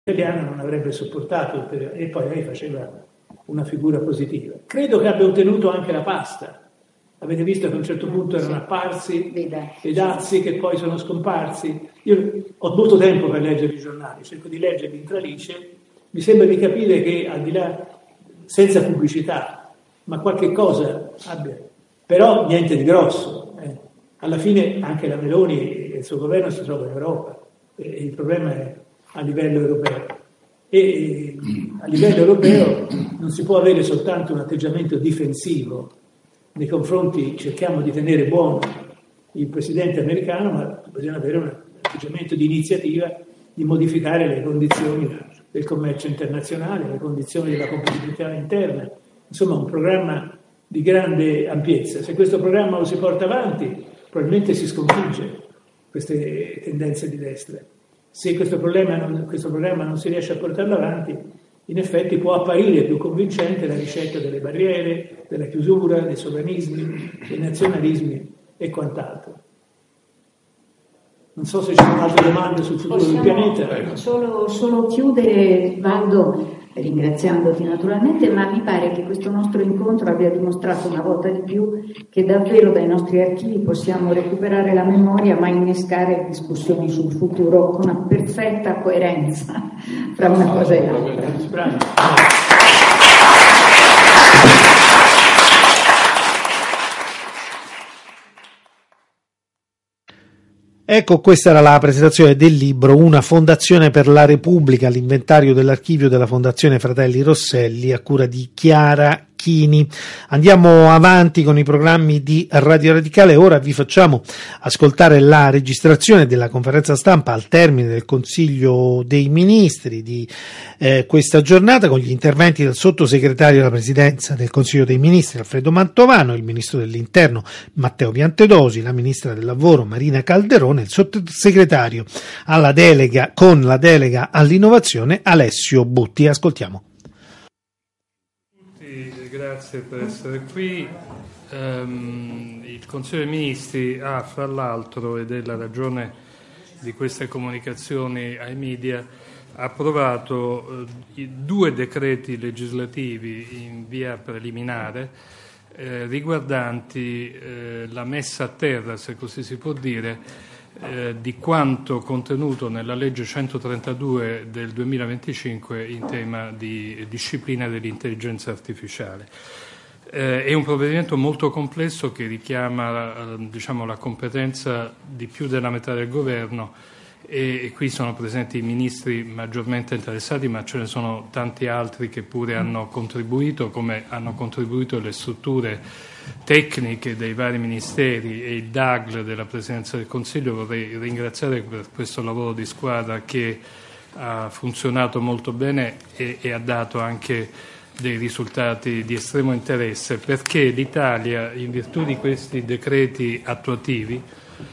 italiana non avrebbe sopportato, e poi lei faceva una figura positiva. Credo che abbia ottenuto anche la pasta. Avete visto che a un certo punto erano apparsi dei dazi che poi sono scomparsi. Io ho molto tempo per leggere i giornali, cerco di leggerli in tralice, mi sembra di capire che al di là, senza pubblicità, ma qualche cosa abbia, però niente di grosso. Alla fine anche la Meloni e il suo governo si trova in Europa, e il problema è a livello europeo. E a livello europeo non si può avere soltanto un atteggiamento difensivo nei confronti, cerchiamo di tenere buono il presidente americano, ma bisogna avere un atteggiamento di iniziativa di modificare le condizioni del commercio internazionale, le condizioni della competitività interna, insomma un programma di grande ampiezza. Se questo programma lo si porta avanti, probabilmente si sconfigge queste tendenze di destra. Se questo programma non si riesce a portarlo avanti, in effetti può apparire più convincente la ricetta delle barriere, della chiusura, dei sovranismi, dei nazionalismi e quant'altro. Non so se ci sono altre domande sul futuro del pianeta. Solo chiudere, Valdo, ringraziandoti naturalmente, ma mi pare che questo nostro incontro abbia dimostrato una volta di più che davvero dai nostri archivi possiamo recuperare la memoria, ma innescare discussioni sul futuro con una perfetta coerenza fra una cosa e l'altra. Ecco, questa era la presentazione del libro Una fondazione per la Repubblica, l'inventario dell'archivio della Fondazione Fratelli Rosselli, a cura di Chiara Chini. Andiamo avanti con i programmi di Radio Radicale. Ora vi facciamo ascoltare la registrazione della conferenza stampa al termine del Consiglio dei Ministri di questa giornata, con gli interventi del sottosegretario alla Presidenza del Consiglio dei Ministri Alfredo Mantovano, il ministro dell'Interno Matteo Piantedosi, la ministra del Lavoro Marina Calderone, il sottosegretario alla delega con la delega all'innovazione Alessio Butti. Ascoltiamo. Grazie per essere qui. Il Consiglio dei Ministri ha, fra l'altro, ed è la ragione di queste comunicazioni ai media, approvato 2 decreti legislativi in via preliminare riguardanti la messa a terra, se così si può dire, di quanto contenuto nella legge 132 del 2025 in tema di disciplina dell'intelligenza artificiale. È un provvedimento molto complesso che richiama la competenza di più della metà del governo e qui sono presenti i ministri maggiormente interessati, ma ce ne sono tanti altri che pure hanno contribuito, come hanno contribuito le strutture tecniche dei vari ministeri e il DAGL della Presidenza del Consiglio. Vorrei ringraziare per questo lavoro di squadra che ha funzionato molto bene e ha dato anche dei risultati di estremo interesse, perché l'Italia, in virtù di questi decreti attuativi,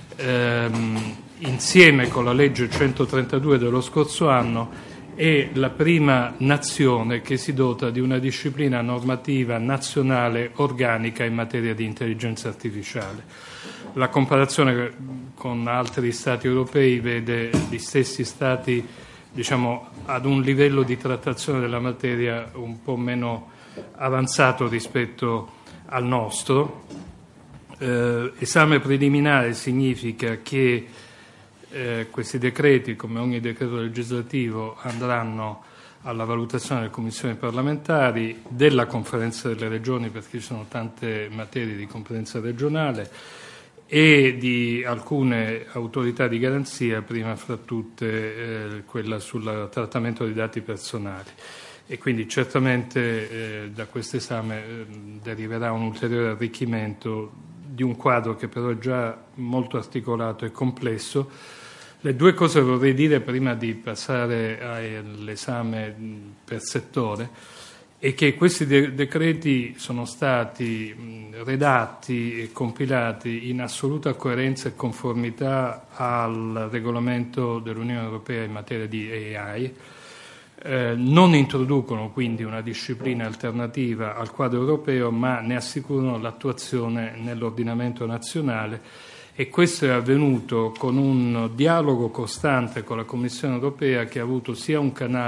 insieme con la legge 132 dello scorso anno, è la prima nazione che si dota di una disciplina normativa nazionale organica in materia di intelligenza artificiale. La comparazione con altri Stati europei vede gli stessi Stati, ad un livello di trattazione della materia un po' meno avanzato rispetto al nostro. Esame preliminare significa che questi decreti, come ogni decreto legislativo, andranno alla valutazione delle commissioni parlamentari, della Conferenza delle Regioni, perché ci sono tante materie di competenza regionale, e di alcune autorità di garanzia, prima fra tutte quella sul trattamento dei dati personali. E quindi certamente da questo esame deriverà un ulteriore arricchimento di un quadro che però è già molto articolato e complesso. Le 2 cose vorrei dire prima di passare all'esame per settore è che questi decreti sono stati redatti e compilati in assoluta coerenza e conformità al regolamento dell'Unione Europea in materia di AI. Non introducono quindi una disciplina alternativa al quadro europeo, ma ne assicurano l'attuazione nell'ordinamento nazionale e questo è avvenuto con un dialogo costante con la Commissione europea, che ha avuto sia un canale